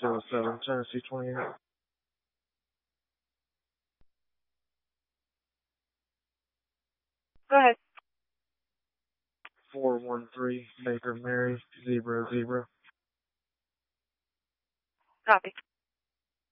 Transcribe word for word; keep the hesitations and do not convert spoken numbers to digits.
zero seven, Tennessee twenty-eight. Go ahead. four one three, Baker Mary, zebra, zebra. Copy.